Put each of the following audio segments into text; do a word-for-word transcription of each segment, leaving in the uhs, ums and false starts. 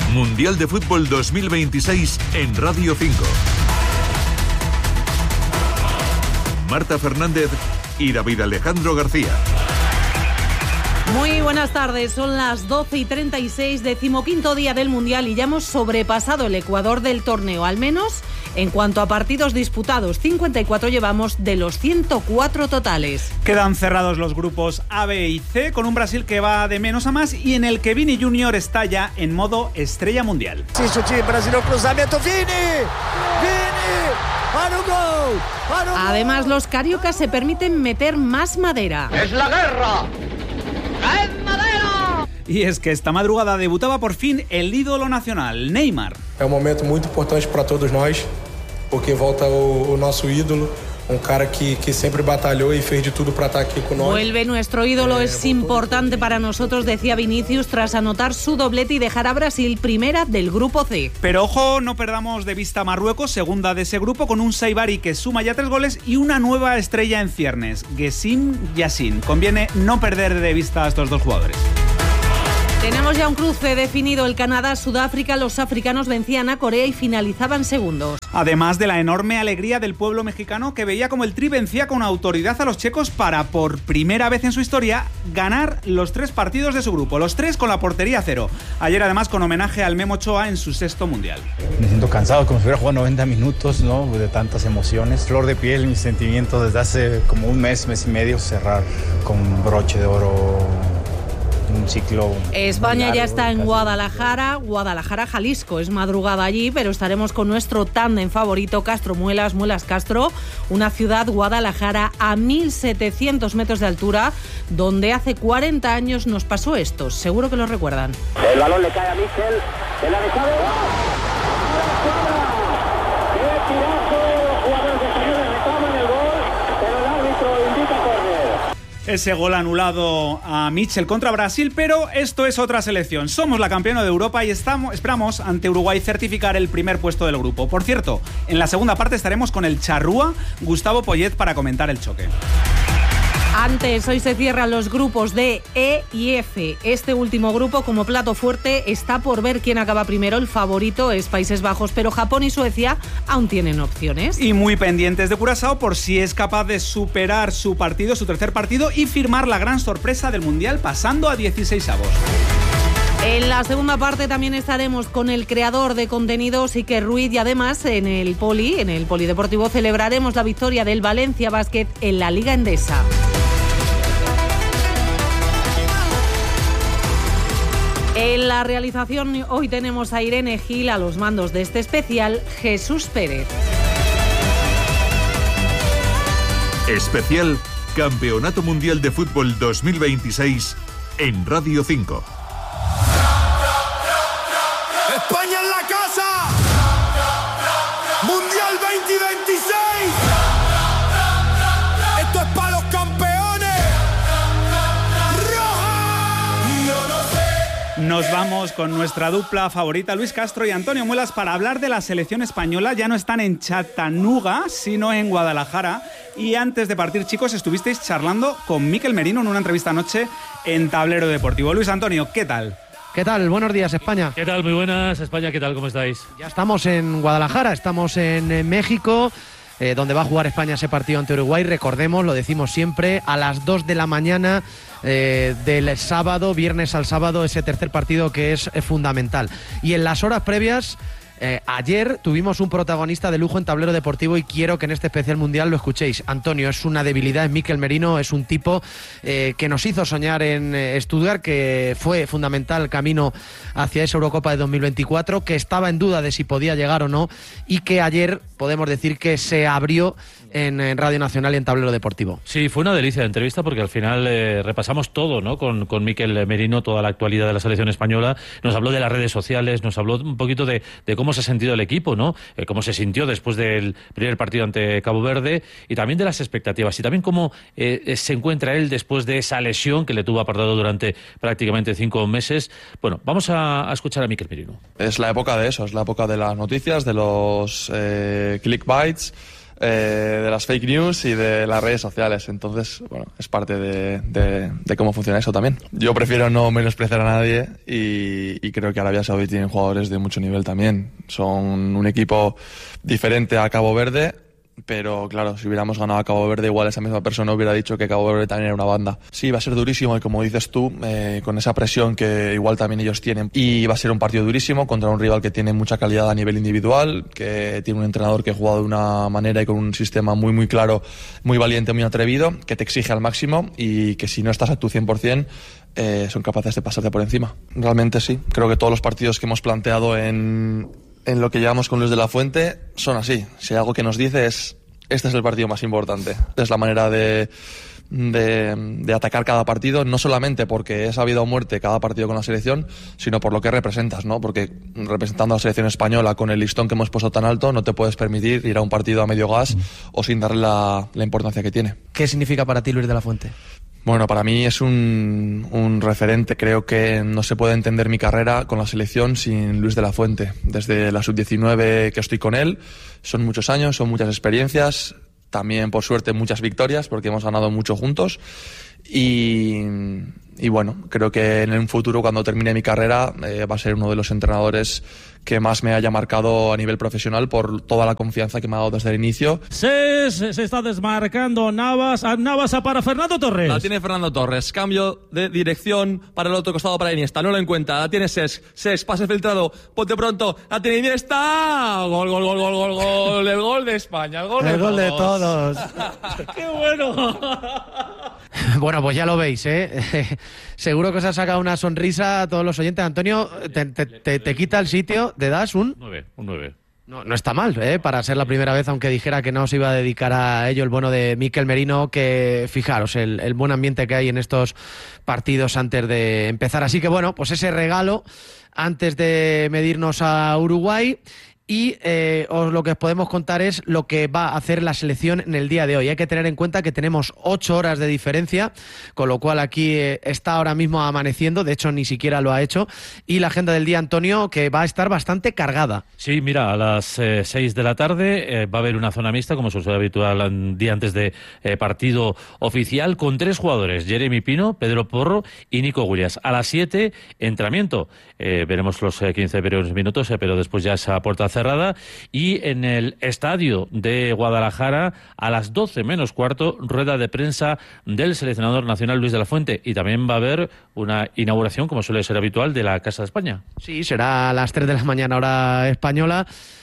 Mundial de Fútbol dos mil veintiséis en Radio cinco. Marta Fernández y David Alejandro García. Muy buenas tardes, son las doce y treinta y seis, decimoquinto día del Mundial y ya hemos sobrepasado el ecuador del torneo, al menos en cuanto a partidos disputados. cincuenta y cuatro llevamos de los ciento cuatro totales. Quedan cerrados los grupos A, B y C, con un Brasil que va de menos a más y en el que Vini Junior está ya en modo estrella mundial. Sí, su time brasileño, cruzamiento, Vini, Vini, para un gol, para un gol. Además, los cariocas se permiten meter más madera. ¡Es la guerra! ¡Es madera! Y es que esta madrugada debutaba por fin el ídolo nacional, Neymar. É um momento muito importante para todos nós, porque volta o, o nosso ídolo, un cara que, que siempre batalló y fez de todo para estar aquí con nosotros. Vuelve nuestro ídolo, es importante para nosotros, decía Vinicius, tras anotar su doblete y dejar a Brasil primera del grupo C. Pero ojo, no perdamos de vista a Marruecos, segunda de ese grupo, con un Saibari que suma ya tres goles y una nueva estrella en ciernes, Gessim Yassin. Conviene no perder de vista a estos dos jugadores. Tenemos ya un cruce definido, el Canadá-Sudáfrica, los africanos vencían a Corea y finalizaban segundos. Además de la enorme alegría del pueblo mexicano que veía como el Tri vencía con autoridad a los checos para, por primera vez en su historia, ganar los tres partidos de su grupo, los tres con la portería cero. Ayer además con homenaje al Memo Ochoa en su sexto mundial. Me siento cansado, como si hubiera jugado noventa minutos, ¿no? De tantas emociones. Flor de piel, mis sentimientos desde hace como un mes, mes y medio, cerrar con un broche de oro. Un ciclo. España largo, ya está en casi. Guadalajara, Guadalajara, Jalisco. Es madrugada allí, pero estaremos con nuestro tándem favorito, Castro Muelas, Muelas Castro, una ciudad, Guadalajara, a mil setecientos metros de altura, donde hace cuarenta años nos pasó esto. Seguro que lo recuerdan. El balón le cae a Michel, el avisado. ¡Qué tirazo! Los jugadores españoles reclaman el gol, pero el árbitro indica córner. Ese gol anulado a Mitchell contra Brasil, pero esto es otra selección. Somos la campeona de Europa y estamos, esperamos ante Uruguay certificar el primer puesto del grupo. Por cierto, en la segunda parte estaremos con el charrúa Gustavo Poyet para comentar el choque. Antes, hoy se cierran los grupos D, E y F. Este último grupo, como plato fuerte, está por ver quién acaba primero. El favorito es Países Bajos, pero Japón y Suecia aún tienen opciones. Y muy pendientes de Curazao por si es capaz de superar su partido, su tercer partido, y firmar la gran sorpresa del Mundial pasando a dieciseisavos. En la segunda parte también estaremos con el creador de contenidos, Iker Ruiz, y además en el Poli, en el Polideportivo, celebraremos la victoria del Valencia Basket en la Liga Endesa. En la realización hoy tenemos a Irene Gil, a los mandos de este especial, Jesús Pérez. Especial Campeonato Mundial de Fútbol dos mil veintiséis en Radio cinco. España en la casa. Mundial veinte veintiséis. Esto es para los campeones. Nos vamos con nuestra dupla favorita, Luis Castro y Antonio Muelas, para hablar de la selección española. Ya no están en Chattanooga, sino en Guadalajara. Y antes de partir, chicos, estuvisteis charlando con Mikel Merino en una entrevista anoche en Tablero Deportivo. Luis Antonio, ¿qué tal? ¿Qué tal? Buenos días, España. ¿Qué tal? Muy buenas, España. ¿Qué tal? ¿Cómo estáis? Ya estamos en Guadalajara, estamos en, en México, eh, donde va a jugar España ese partido ante Uruguay. Recordemos, lo decimos siempre, a las dos de la mañana eh, del sábado, viernes al sábado, ese tercer partido que es eh, fundamental. Y en las horas previas, eh, ayer tuvimos un protagonista de lujo en Tablero Deportivo y quiero que en este especial mundial lo escuchéis. Antonio, es una debilidad, es Mikel Merino, es un tipo eh, que nos hizo soñar en eh, Stuttgart, que fue fundamental el camino hacia esa Eurocopa de dos mil veinticuatro, que estaba en duda de si podía llegar o no y que ayer podemos decir que se abrió en, en Radio Nacional y en Tablero Deportivo. Sí, fue una delicia de entrevista porque al final eh, repasamos todo, ¿no? Con, con Mikel Merino, toda la actualidad de la selección española. Nos habló de las redes sociales, nos habló un poquito de, de cómo se ha sentido el equipo, ¿no? Eh, cómo se sintió después del primer partido ante Cabo Verde y también de las expectativas y también cómo eh, se encuentra él después de esa lesión que le tuvo apartado durante prácticamente cinco meses. Bueno, vamos a, a escuchar a Mikel Merino. Es la época de eso, es la época de las noticias, de los eh, clickbites, eh, de las fake news y de las redes sociales. Entonces, bueno, es parte de, de, de cómo funciona eso también. Yo prefiero no menospreciar a nadie y, y creo que Arabia Saudí tiene jugadores de mucho nivel también. Son un equipo diferente a Cabo Verde, pero claro, si hubiéramos ganado a Cabo Verde, igual esa misma persona hubiera dicho que Cabo Verde también era una banda. Sí, va a ser durísimo y como dices tú, eh, con esa presión que igual también ellos tienen. Y va a ser un partido durísimo contra un rival que tiene mucha calidad a nivel individual, que tiene un entrenador que ha jugado de una manera y con un sistema muy muy claro, muy valiente, muy atrevido, que te exige al máximo y que si no estás a tu cien por ciento eh, son capaces de pasarte por encima. Realmente sí, creo que todos los partidos que hemos planteado en... en lo que llevamos con Luis de la Fuente son así. Si hay algo que nos dice es, este es el partido más importante. Es la manera de, de, de atacar cada partido, no solamente porque es a vida o muerte cada partido con la selección, sino por lo que representas, ¿no? Porque representando a la selección española con el listón que hemos puesto tan alto, no te puedes permitir ir a un partido a medio gas o sin darle la, la importancia que tiene. ¿Qué significa para ti Luis de la Fuente? Bueno, para mí es un, un referente. Creo que no se puede entender mi carrera con la selección sin Luis de la Fuente. Desde la sub diecinueve que estoy con él, son muchos años, son muchas experiencias, también por suerte muchas victorias porque hemos ganado mucho juntos y, y bueno, creo que en un futuro cuando termine mi carrera eh, va a ser uno de los entrenadores que más me haya marcado a nivel profesional por toda la confianza que me ha dado desde el inicio. Se, se, se está desmarcando Navas, Navas para Fernando Torres. La tiene Fernando Torres, cambio de dirección para el otro costado para Iniesta, no lo encuentra, la tiene Cesc, Cesc, pase filtrado, ponte pronto, la tiene Iniesta, gol, gol, gol, gol, gol, gol, el gol de España, el gol, el de, gol todos. de todos. ¡Qué bueno! Bueno, pues ya lo veis, ¿eh? Seguro que os ha sacado una sonrisa a todos los oyentes. Antonio, te, te, te, te quita el sitio, ¿te das un? nueve, un nueve. No, no está mal, ¿eh? Para ser la primera vez, aunque dijera que no se iba a dedicar a ello, el bueno de Mikel Merino, que fijaros, el, el buen ambiente que hay en estos partidos antes de empezar. Así que bueno, pues ese regalo antes de medirnos a Uruguay. Y eh, os lo que os podemos contar es lo que va a hacer la selección en el día de hoy. Hay que tener en cuenta que tenemos ocho horas de diferencia, con lo cual aquí eh, está ahora mismo amaneciendo, de hecho ni siquiera lo ha hecho, y la agenda del día, Antonio, que va a estar bastante cargada. Sí, mira, a las eh, seis de la tarde eh, va a haber una zona mixta, como suele ser habitual un día antes de eh, partido oficial, con tres jugadores, Jeremy Pino, Pedro Porro y Nico Williams. A las siete, entrenamiento. Eh, veremos los eh, quince primeros minutos, eh, pero después ya esa puerta cerrada. Y en el estadio de Guadalajara, a las doce menos cuarto, rueda de prensa del seleccionador nacional Luis de la Fuente. Y también va a haber una inauguración, como suele ser habitual, de la Casa de España. Sí, será a las tres de la mañana, hora española.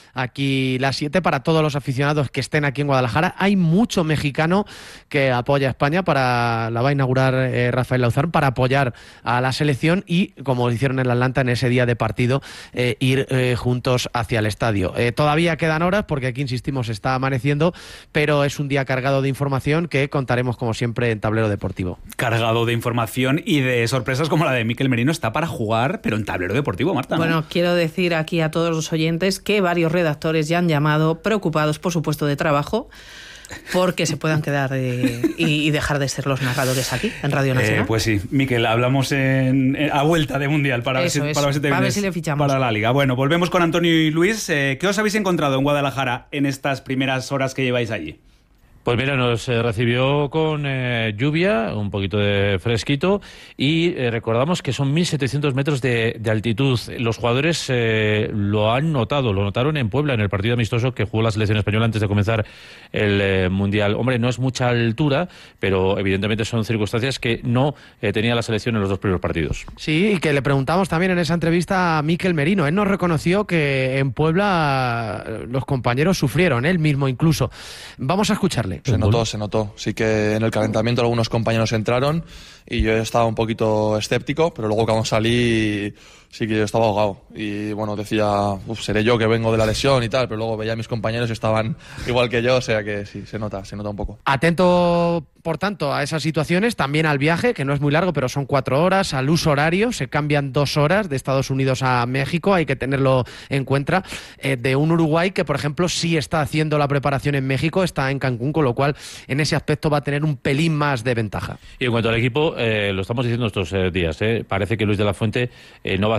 Aquí las siete para todos los aficionados que estén aquí en Guadalajara. Hay mucho mexicano que apoya a España, para la va a inaugurar eh, Rafael Lauzar, para apoyar a la selección y, como hicieron en Atlanta en ese día de partido, eh, ir eh, juntos hacia el estadio. Eh, todavía quedan horas porque aquí, insistimos, está amaneciendo, pero es un día cargado de información que contaremos, como siempre, en Tablero Deportivo. Cargado de información y de sorpresas como la de Mikel Merino. Está para jugar, pero en Tablero Deportivo, Marta, ¿no? Bueno, quiero decir aquí a todos los oyentes que varios redactores ya han llamado, preocupados por su puesto de trabajo, porque se puedan quedar eh, y, y dejar de ser los narradores aquí en Radio Nacional. Eh, pues sí, Mikel, hablamos en, en, a vuelta de Mundial para, ver si, es, para ver si te para vienes ver si le fichamos para la Liga. Bueno, volvemos con Antonio y Luis. Eh, ¿Qué os habéis encontrado en Guadalajara en estas primeras horas que lleváis allí? Pues mira, nos eh, recibió con eh, lluvia, un poquito de fresquito, y eh, recordamos que son mil setecientos metros de, de altitud. Los jugadores eh, lo han notado, lo notaron en Puebla, en el partido amistoso que jugó la selección española antes de comenzar el eh, Mundial. Hombre, no es mucha altura, pero evidentemente son circunstancias que no eh, tenía la selección en los dos primeros partidos. Sí, y que le preguntamos también en esa entrevista a Mikel Merino. Él nos reconoció que en Puebla los compañeros sufrieron, él mismo incluso. Vamos a escucharle. Se notó, se notó. Sí que en el calentamiento algunos compañeros entraron y yo estaba un poquito escéptico, pero luego cuando salí sí que yo estaba ahogado. Y bueno, decía, uff, seré yo que vengo de la lesión y tal, pero luego veía a mis compañeros y estaban igual que yo, o sea que sí, se nota, se nota un poco. Atento, por tanto, a esas situaciones, también al viaje, que no es muy largo, pero son cuatro horas, al uso horario, se cambian dos horas de Estados Unidos a México, hay que tenerlo en cuenta, eh, de un Uruguay que, por ejemplo, sí está haciendo la preparación en México, está en Cancún, con lo cual en ese aspecto va a tener un pelín más de ventaja. Y en cuanto al equipo, eh, lo estamos diciendo estos eh, días, eh, parece que Luis de la Fuente eh, no va a hacer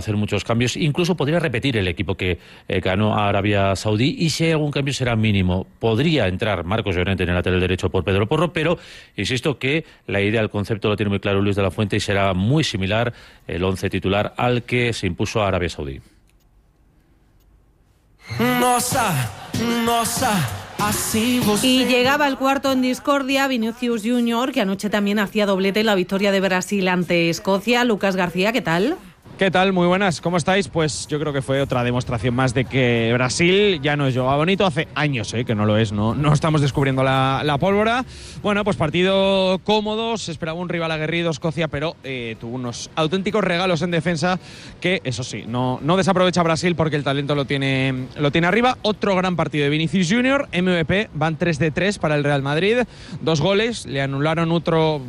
hacer muchos cambios. Incluso podría repetir el equipo que eh, ganó a Arabia Saudí, y si hay algún cambio será mínimo. Podría entrar Marcos Llorente en el lateral derecho por Pedro Porro, pero insisto que la idea, el concepto lo tiene muy claro Luis de la Fuente y será muy similar el once titular al que se impuso a Arabia Saudí. Nossa, nossa. Y llegaba el cuarto en discordia Vinicius Junior, que anoche también hacía doblete en la victoria de Brasil ante Escocia. Lucas García, ¿qué tal? ¿Qué tal? Muy buenas, ¿cómo estáis? Pues yo creo que fue otra demostración más de que Brasil ya no es Joao Bonito, hace años ¿eh? que no lo es, no, no estamos descubriendo la, la pólvora. Bueno, pues partido cómodo, se esperaba un rival aguerrido, Escocia, pero eh, tuvo unos auténticos regalos en defensa que, eso sí, no, no desaprovecha Brasil porque el talento lo tiene, lo tiene arriba. Otro gran partido de Vinicius Junior, M V P, van tres de tres para el Real Madrid, dos goles, le anularon otro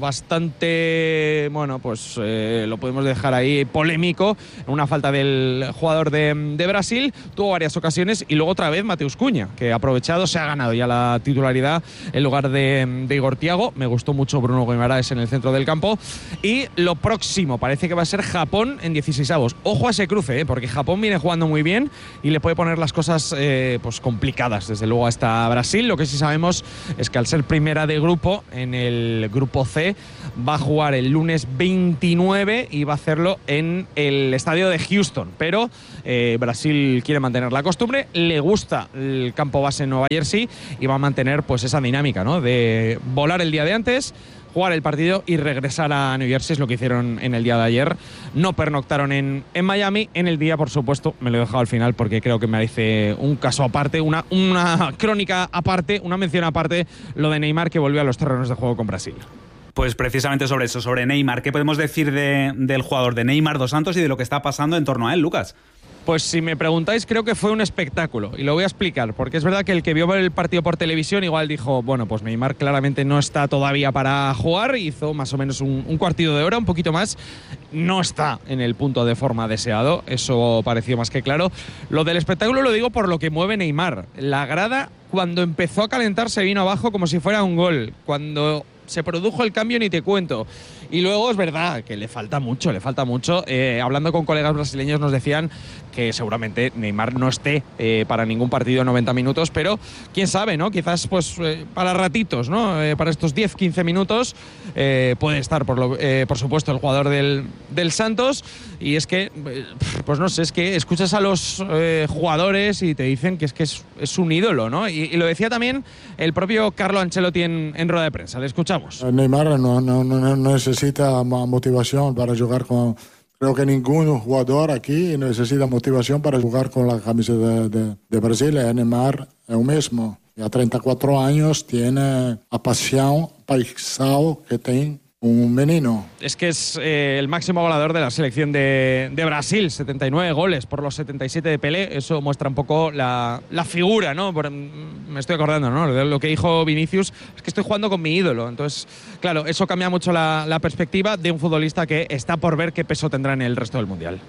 bastante, bueno, pues eh, lo podemos dejar ahí polémico, una falta del jugador de, de Brasil, tuvo varias ocasiones, y luego otra vez Mateus Cunha, que ha aprovechado, se ha ganado ya la titularidad en lugar de, de Igor Thiago. Me gustó mucho Bruno Guimaraes en el centro del campo. Y lo próximo parece que va a ser Japón en dieciseisavos. Ojo a ese cruce, ¿eh? porque Japón viene jugando muy bien y le puede poner las cosas eh, pues complicadas, desde luego, hasta Brasil. Lo que sí sabemos es que al ser primera de grupo, en el grupo C, va a jugar el lunes veintinueve y va a hacerlo en el el estadio de Houston, pero eh, Brasil quiere mantener la costumbre, le gusta el campo base en Nueva Jersey y va a mantener pues esa dinámica, ¿no? De volar el día de antes, jugar el partido y regresar a New Jersey. Es lo que hicieron en el día de ayer. No pernoctaron en, en Miami. En el día, por supuesto, me lo he dejado al final porque creo que merece un caso aparte, una, una crónica aparte, una mención aparte, lo de Neymar, que volvió a los terrenos de juego con Brasil. Pues precisamente sobre eso, sobre Neymar. ¿Qué podemos decir de, del jugador de Neymar dos Santos y de lo que está pasando en torno a él, Lucas? Pues si me preguntáis, creo que fue un espectáculo, y lo voy a explicar, porque es verdad que el que vio el partido por televisión igual dijo, bueno, pues Neymar claramente no está todavía para jugar, hizo más o menos un, un cuartito de hora, un poquito más, no está en el punto de forma deseado, eso pareció más que claro. Lo del espectáculo lo digo por lo que mueve Neymar. La grada, cuando empezó a calentar, se vino abajo como si fuera un gol. Cuando se produjo el cambio, ni te cuento. Y luego es verdad que le falta mucho, le falta mucho. Eh, hablando con colegas brasileños nos decían que seguramente Neymar no esté eh, para ningún partido noventa minutos, pero quién sabe, ¿no? Quizás pues eh, para ratitos, ¿no? Eh, para estos diez quince minutos eh, puede estar, por, lo, eh, por supuesto, el jugador del, del Santos. Y es que, pues no sé, es que escuchas a los eh, jugadores y te dicen que es que es, es un ídolo, ¿no? Y, y lo decía también el propio Carlo Ancelotti en, en rueda de prensa. Le escuchamos. Neymar no, no, no necesita motivación para jugar con... Creo que ningún jugador aquí necesita motivación para jugar con la camiseta de, de, de Brasil. Neymar es el mismo. A treinta y cuatro años tiene la pasión paisal que tiene un menino. Es que es eh, el máximo goleador de la selección de, de Brasil, setenta y nueve goles por los setenta y siete de Pelé. Eso muestra un poco la, la figura, ¿no? Por, me estoy acordando, ¿no? De lo que dijo Vinicius, es que estoy jugando con mi ídolo. Entonces, claro, eso cambia mucho la, la perspectiva de un futbolista que está por ver qué peso tendrá en el resto del Mundial.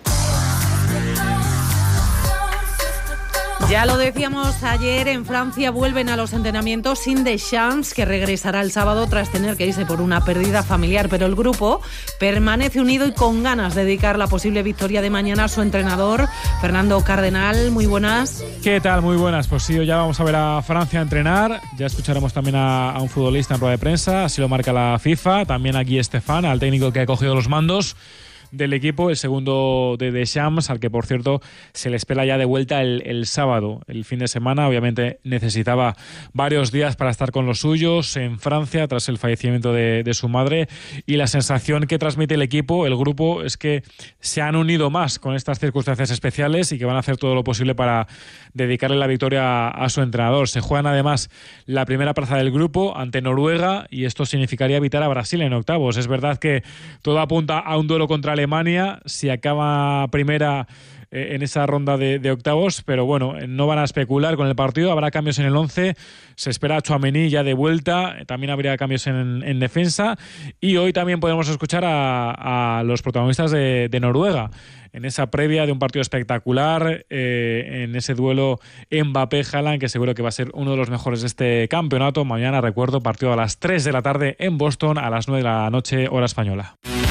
Ya lo decíamos ayer, en Francia vuelven a los entrenamientos sin Deschamps, que regresará el sábado tras tener que irse por una pérdida familiar, pero el grupo permanece unido y con ganas de dedicar la posible victoria de mañana a su entrenador, Fernando Cardenal. Muy buenas. ¿Qué tal? Muy buenas. Pues sí, ya vamos a ver a Francia entrenar, ya escucharemos también a, a un futbolista en rueda de prensa, así lo marca la FIFA, también a Guy Stéphane, al técnico que ha cogido los mandos del equipo, el segundo de Deschamps, al que por cierto se le espera ya de vuelta el, el sábado, el fin de semana. Obviamente necesitaba varios días para estar con los suyos en Francia tras el fallecimiento de, de su madre, y la sensación que transmite el equipo, el grupo, es que se han unido más con estas circunstancias especiales y que van a hacer todo lo posible para dedicarle la victoria a, a su entrenador. Se juegan además la primera plaza del grupo ante Noruega, y esto significaría evitar a Brasil en octavos. Es verdad que todo apunta a un duelo contra Alemania si acaba primera eh, en esa ronda de, de octavos, pero bueno, no van a especular con el partido. Habrá cambios en el once, se espera a Tchouaméni ya de vuelta, también habría cambios en, en defensa, y hoy también podemos escuchar a, a los protagonistas de, de Noruega en esa previa de un partido espectacular, eh, en ese duelo Mbappé-Haaland, que seguro que va a ser uno de los mejores de este campeonato. Mañana, recuerdo, partido a las tres de la tarde en Boston, a las nueve de la noche, hora española.